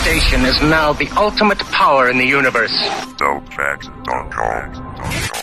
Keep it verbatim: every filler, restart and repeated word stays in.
station is now the ultimate power in the universe. Dope facts dot com.